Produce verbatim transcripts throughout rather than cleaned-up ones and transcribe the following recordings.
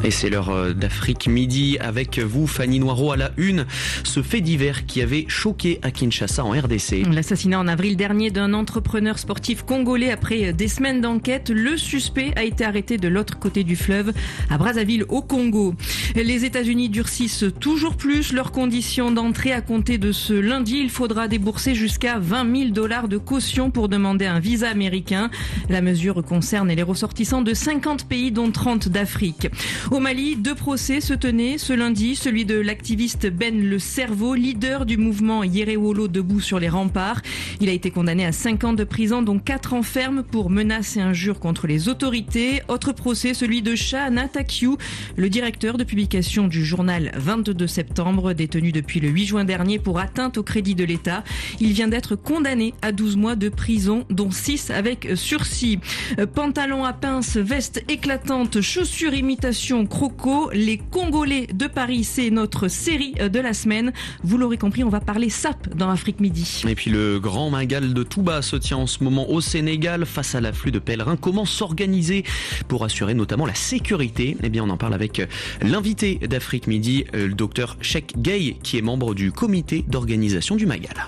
Et c'est l'heure d'Afrique Midi avec vous, Fanny Noireau, à la une. Ce fait divers qui avait choqué à Kinshasa en R D C. L'assassinat en avril dernier d'un entrepreneur sportif congolais après des semaines d'enquête. Le suspect a été arrêté de l'autre côté du fleuve, à Brazzaville, au Congo. Les États-Unis durcissent toujours plus leurs conditions d'entrée. À compter de ce lundi, il faudra débourser jusqu'à vingt mille dollars de caution pour demander un visa américain. La mesure concerne les ressortissants de cinquante pays, dont trente d'Afrique. Au Mali, deux procès se tenaient ce lundi. Celui de l'activiste Ben Le Cerveau, leader du mouvement Yerewolo debout sur les remparts. Il a été condamné à cinq ans de prison, dont quatre ans ferme pour menaces et injures contre les autorités. Autre procès, celui de Shahana Takiou, le directeur de publication du journal vingt-deux septembre, détenu depuis le huit juin dernier pour atteinte au crédit de l'État. Il vient d'être condamné à douze mois de prison, dont six avec sursis. Pantalon à pince, veste éclatante, chaussures imitation croco. Les Congolais de Paris, c'est notre série de la semaine. Vous l'aurez compris, on va parler S A P dans Afrique Midi. Et puis le grand Magal de Touba se tient en ce moment au Sénégal face à l'afflux de pèlerins. Comment s'organiser pour assurer notamment la sécurité? Eh bien, on en parle avec l'invité d'Afrique Midi, le docteur Cheikh Gueye, qui est membre du comité d'organisation du Magal.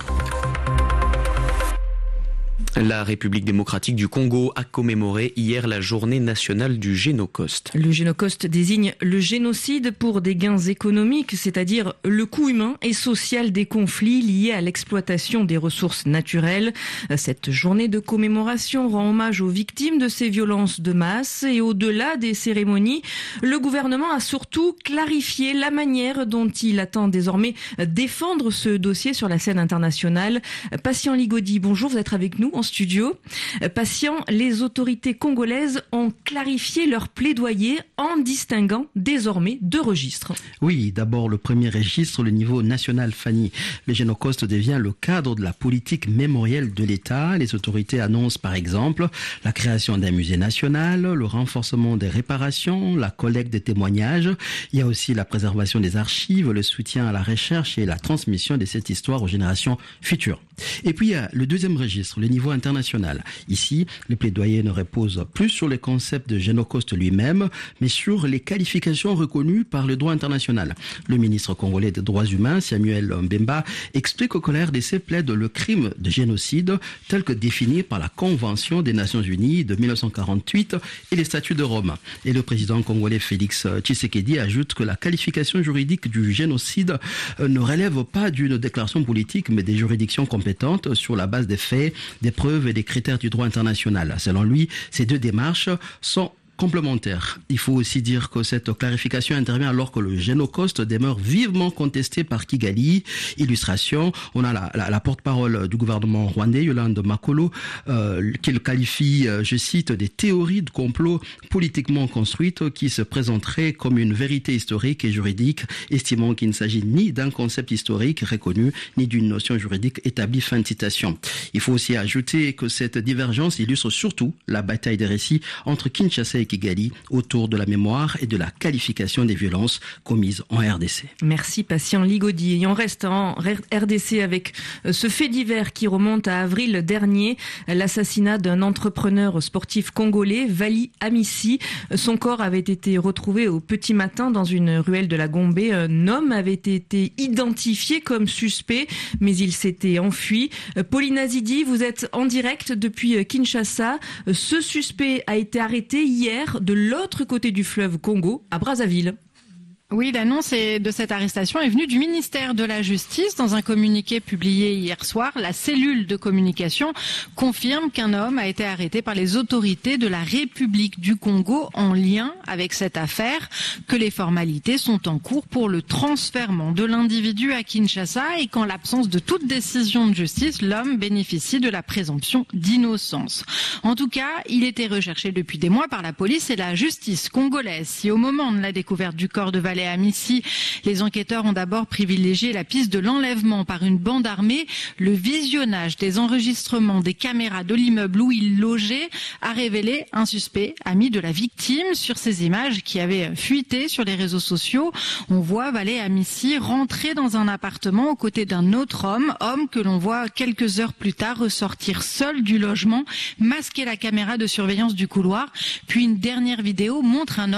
La République démocratique du Congo a commémoré hier la journée nationale du Génocoste. Le Génocoste désigne le génocide pour des gains économiques, c'est-à-dire le coût humain et social des conflits liés à l'exploitation des ressources naturelles. Cette journée de commémoration rend hommage aux victimes de ces violences de masse et au-delà des cérémonies, le gouvernement a surtout clarifié la manière dont il attend désormais défendre ce dossier sur la scène internationale. Patient Ligodi, bonjour, vous êtes avec nous en studio. Patient, les autorités congolaises ont clarifié leur plaidoyer en distinguant désormais deux registres. Oui, d'abord le premier registre, le niveau national, Fanny. Le Génocoste devient le cadre de la politique mémorielle de l'État. Les autorités annoncent par exemple la création d'un musée national, le renforcement des réparations, la collecte des témoignages. Il y a aussi la préservation des archives, le soutien à la recherche et la transmission de cette histoire aux générations futures. Et puis il y a le deuxième registre, le niveau international. Ici, le plaidoyer ne repose plus sur le concept de Génocoste lui-même, mais sur les qualifications reconnues par le droit international. Le ministre congolais des droits humains, Samuel Mbemba, explique que la R D C plaide le crime de génocide tel que défini par la Convention des Nations Unies de mille neuf cent quarante-huit et les statuts de Rome. Et le président congolais Félix Tshisekedi ajoute que la qualification juridique du génocide ne relève pas d'une déclaration politique, mais des juridictions compétentes sur la base des faits, des preuves et des critères du droit international. Selon lui, ces deux démarches sont complémentaires. Il faut aussi dire que cette clarification intervient alors que le Génocoste demeure vivement contesté par Kigali. Illustration, on a la, la, la porte-parole du gouvernement rwandais, Yolande Makolo, euh, qui le qualifie, euh, je cite, des théories de complot politiquement construites qui se présenteraient comme une vérité historique et juridique, estimant qu'il ne s'agit ni d'un concept historique reconnu, ni d'une notion juridique établie. Fin de citation. Il faut aussi ajouter que cette divergence illustre surtout la bataille des récits entre Kinshasa et Kigali autour de la mémoire et de la qualification des violences commises en R D C. Merci Patient Ligodi. Et on reste en R D C avec ce fait divers qui remonte à avril dernier, l'assassinat d'un entrepreneur sportif congolais, Vali Amissi. Son corps avait été retrouvé au petit matin dans une ruelle de la Gombe. Un homme avait été identifié comme suspect, mais il s'était enfui. Pauline Azidi, vous êtes en direct depuis Kinshasa. Ce suspect a été arrêté hier de l'autre côté du fleuve Congo, à Brazzaville. Oui, l'annonce de cette arrestation est venue du ministère de la Justice. Dans un communiqué publié hier soir, la cellule de communication confirme qu'un homme a été arrêté par les autorités de la République du Congo en lien avec cette affaire, que les formalités sont en cours pour le transfèrement de l'individu à Kinshasa et qu'en l'absence de toute décision de justice, l'homme bénéficie de la présomption d'innocence. En tout cas, il était recherché depuis des mois par la police et la justice congolaise. Si au moment de la découverte du corps de Vali Amissi, les enquêteurs ont d'abord privilégié la piste de l'enlèvement par une bande armée. Le visionnage des enregistrements des caméras de l'immeuble où il logeait a révélé un suspect ami de la victime. Sur ces images qui avaient fuité sur les réseaux sociaux, on voit Vali Amissi rentrer dans un appartement aux côtés d'un autre homme, homme que l'on voit quelques heures plus tard ressortir seul du logement, masquer la caméra de surveillance du couloir. Puis une dernière vidéo montre un homme